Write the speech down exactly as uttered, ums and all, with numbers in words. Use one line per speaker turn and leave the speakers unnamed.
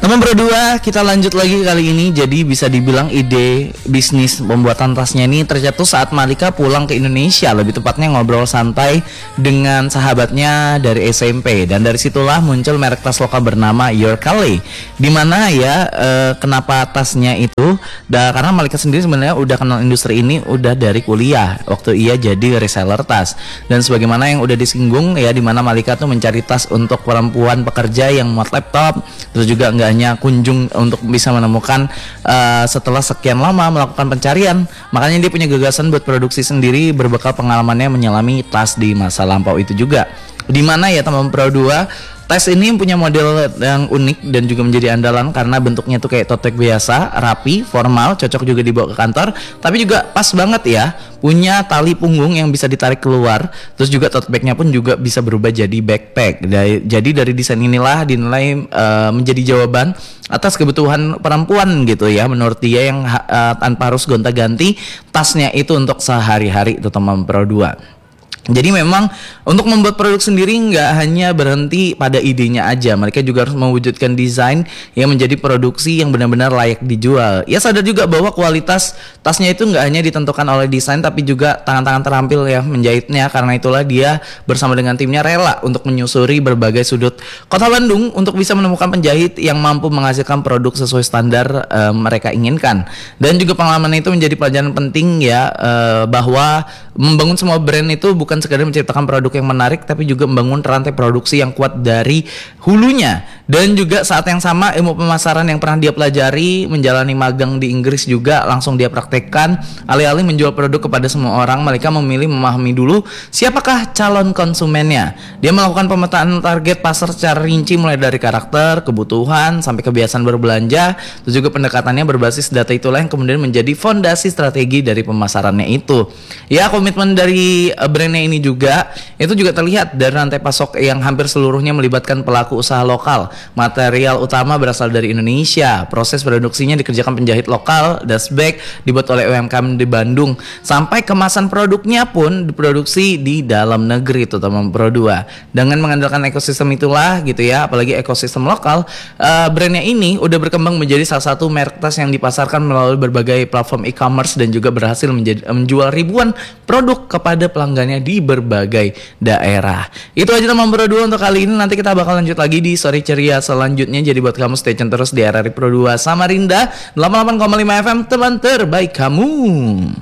Teman berdua, kita lanjut lagi kali ini. Jadi bisa dibilang ide bisnis pembuatan tasnya ini tercetus saat Malika pulang ke Indonesia. Lebih tepatnya ngobrol santai dengan sahabatnya dari S M P. Dan dari situlah muncul merek tas lokal bernama Your Kali. Dimana ya, eh, kenapa tasnya itu? Da, karena Malika sendiri sebenarnya udah kenal industri ini udah dari kuliah. Waktu ia jadi reseller tas. Dan sebagaimana yang udah disinggung ya, dimana Malika tuh mencari tas untuk perempuan pekerja yang muat laptop. Terus juga nggak hanya kunjung untuk bisa menemukan uh, setelah sekian lama melakukan pencarian. Makanya dia punya gagasan buat produksi sendiri berbekal pengalamannya menyelami tas di masa lampau itu juga. Dimana ya teman Pro dua, tas ini punya model yang unik dan juga menjadi andalan karena bentuknya tuh kayak tote bag biasa, rapi, formal, cocok juga dibawa ke kantor, tapi juga pas banget ya, punya tali punggung yang bisa ditarik keluar. Terus juga tote bagnya pun juga bisa berubah jadi backpack. Jadi dari desain inilah dinilai uh, menjadi jawaban atas kebutuhan perempuan gitu ya, menurut dia yang uh, tanpa harus gonta-ganti tasnya itu untuk sehari-hari itu teman Pro dua. Jadi memang untuk membuat produk sendiri nggak hanya berhenti pada idenya aja, mereka juga harus mewujudkan desain yang menjadi produksi yang benar-benar layak dijual. Ya sadar juga bahwa kualitas tasnya itu nggak hanya ditentukan oleh desain, tapi juga tangan-tangan terampil ya menjahitnya. Karena itulah dia bersama dengan timnya rela untuk menyusuri berbagai sudut kota Bandung untuk bisa menemukan penjahit yang mampu menghasilkan produk sesuai standar uh, mereka inginkan. Dan juga pengalaman itu menjadi pelajaran penting ya, uh, bahwa membangun semua brand itu bukan sekadar menciptakan produk yang menarik, tapi juga membangun rantai produksi yang kuat dari hulunya. Dan juga saat yang sama ilmu pemasaran yang pernah dia pelajari, menjalani magang di Inggris juga langsung dia praktekkan. Alih-alih menjual produk kepada semua orang, mereka memilih memahami dulu siapakah calon konsumennya. Dia melakukan pemetaan target pasar secara rinci, mulai dari karakter, kebutuhan, sampai kebiasaan berbelanja. Terus juga pendekatannya berbasis data, itulah yang kemudian menjadi fondasi strategi dari pemasarannya itu. Ya, komitmen dari brandnya ini juga itu juga terlihat dari rantai pasok yang hampir seluruhnya melibatkan pelaku usaha lokal. Material utama berasal dari Indonesia, proses produksinya dikerjakan penjahit lokal, dust bag dibuat oleh U M K M di Bandung, sampai kemasan produknya pun diproduksi di dalam negeri itu teman Pro dua. Dengan mengandalkan ekosistem itulah gitu ya, apalagi ekosistem lokal, uh, brandnya ini udah berkembang menjadi salah satu merek tas yang dipasarkan melalui berbagai platform e-commerce dan juga berhasil menjadi, menjual ribuan produk kepada pelanggannya di berbagai daerah. Itu aja teman Pro dua untuk kali ini. Nanti kita bakal lanjut lagi di Sore Ceria selanjutnya. Jadi buat kamu stay tune terus di R R I Pro dua Samarinda delapan puluh delapan koma lima F M, teman terbaik kamu.